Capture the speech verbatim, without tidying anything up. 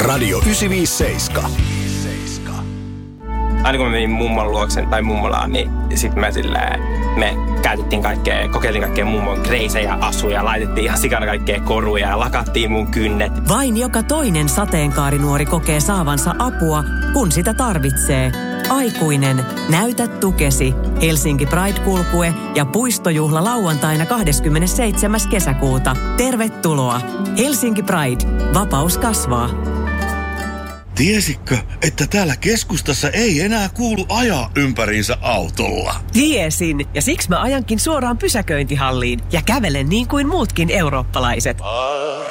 Radio yhdeksänsataaviisikymmentäseitsemän. Aina kun mä menin mummon luoksen tai mummolaan, niin sit mä silleen, me käytettiin kaikkea, kokeiltiin kaikkea mummon kreisejä asuja, laitettiin ihan sikana kaikkea koruja ja lakattiin mun kynnet. Vain joka toinen sateenkaarinuori kokee saavansa apua, kun sitä tarvitsee. Aikuinen, näytä tukesi. Helsinki Pride-kulkue ja puistojuhla lauantaina kahdeskymmenesseitsemäs kesäkuuta. Tervetuloa. Helsinki Pride. Vapaus kasvaa. Tiesitkö, että täällä keskustassa ei enää kuulu ajaa ympäriinsä autolla? Tiesin, ja siksi mä ajankin suoraan pysäköintihalliin ja kävelen niin kuin muutkin eurooppalaiset.